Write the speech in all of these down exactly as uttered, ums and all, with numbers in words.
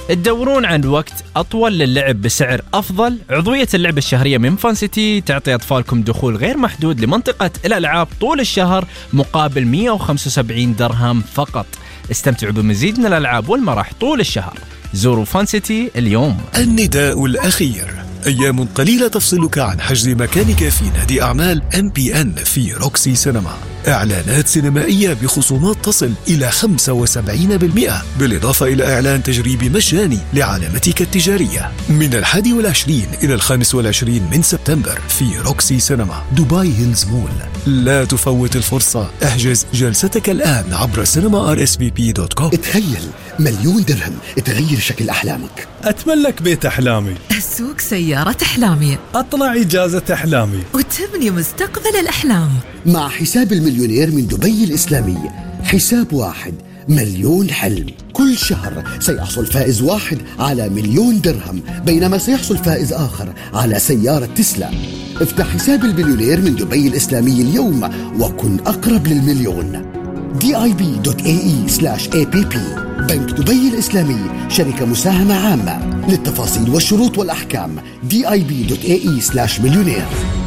تدورون عن وقت أطول للعب بسعر أفضل؟ عضوية اللعبة الشهرية من فان سيتي تعطي أطفالكم دخول غير محدود لمنطقة الألعاب طول الشهر مقابل مئة وخمسة وسبعين درهم فقط. استمتعوا بمزيد من الألعاب والمرح طول الشهر. زوروا فان سيتي اليوم. النداء الأخير: أيام قليلة تفصلك عن حجز مكانك في نادي أعمال إم بي إن في روكسي سينما. إعلانات سينمائية بخصومات تصل إلى خمسة وسبعين بالمئة، بالإضافة إلى إعلان تجريبي مجاني لعلامتك التجارية من الحادي والعشرين إلى الخامس والعشرين من سبتمبر في روكسي سينما دبي هيلز مول. لا تفوت الفرصة، احجز جلستك الآن عبر سينما آر إس في بي دوت كوم. تخيل مليون درهم تغير شكل أحلامك. أتملك بيت أحلامي، أسوق سيارة أحلامي، أطلع إجازة أحلامي، وتبني مستقبل الأحلام. مع حساب المليونير من دبي الإسلامي، حساب واحد مليون حلم. كل شهر سيحصل فائز واحد على مليون درهم، بينما سيحصل فائز آخر على سيارة تسلا. افتح حساب المليونير من دبي الإسلامي اليوم وكن أقرب للمليون. دي آي بي دوت إيه إي سلاش إيه بي بي. بنك دبي الإسلامي، شركة مساهمة عامة. للتفاصيل والشروط والأحكام دي آي بي دوت إيه إي سلاش مليونير.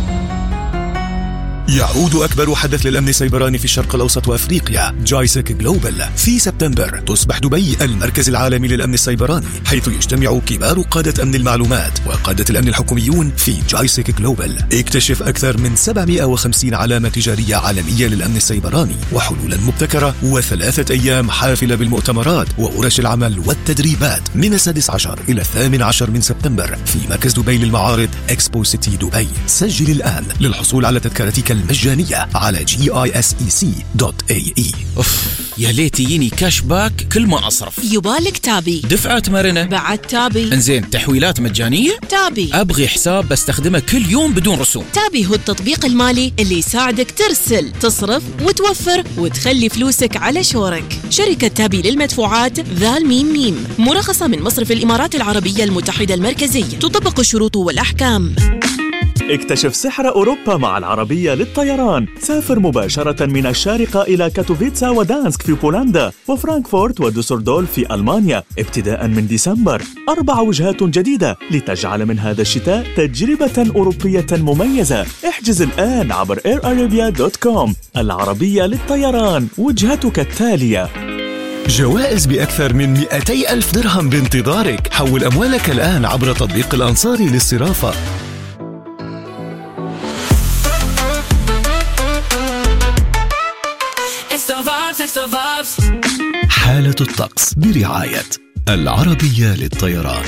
يعود أكبر حدث للأمن السيبراني في الشرق الأوسط وأفريقيا، جايسك جلوبال. في سبتمبر تصبح دبي المركز العالمي للأمن السيبراني، حيث يجتمع كبار قادة أمن المعلومات وقادة الأمن الحكوميون في جايسك جلوبال. اكتشف أكثر من سبعمئة وخمسين علامة تجارية عالمية للأمن السيبراني وحلولا مبتكرة، وثلاثة أيام حافلة بالمؤتمرات وورش العمل والتدريبات من السادس عشر إلى الثامن عشر من سبتمبر في مركز دبي للمعارض إكسبو سيتي دبي. سجل الآن للحصول على تذكرتك المجانية على جي آي إس إي سي دوت إيه إي. أوف، يا ليت يجيني كاش باك كل ما أصرف. يبالك تابي، دفعات مرنة بعد تابي. انزين، تحويلات مجانية تابي. أبغي حساب بستخدمه كل يوم بدون رسوم. تابي هو التطبيق المالي اللي يساعدك ترسل، تصرف وتوفر وتخلي فلوسك على شورك. شركة تابي للمدفوعات ذا الميم ميم، مرخصة من مصرف الإمارات العربية المتحدة المركزية. تطبق الشروط والأحكام. اكتشف سحر أوروبا مع العربية للطيران. سافر مباشرة من الشارقة إلى كاتوفيتسا ودانسك في بولندا، وفرانكفورت ودوسردولف في ألمانيا ابتداء من ديسمبر. أربع وجهات جديدة لتجعل من هذا الشتاء تجربة أوروبية مميزة. احجز الآن عبر إير أرابيا دوت كوم. العربية للطيران، وجهتك التالية. جوائز بأكثر من مئتي ألف درهم بانتظارك. حول أموالك الآن عبر تطبيق الأنصاري للصرافة. حالة الطقس برعاية العربية للطيران.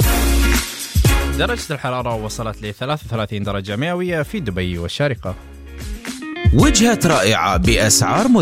درجة الحرارة وصلت ل ثلاثة وثلاثين درجة مئوية في دبي والشارقة. وجهة رائعة بأسعار